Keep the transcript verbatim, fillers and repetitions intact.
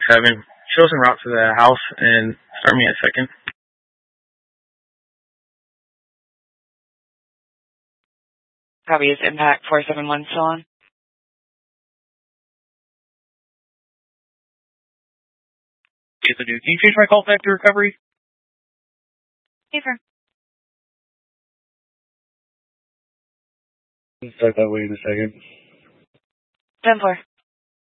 seven. Show us en route to the house and start me at second. Copy, is Impact four seven one still on? Yes, I do. Can you change my call back to recovery? Hey, sir. Start that way in a second. ten four.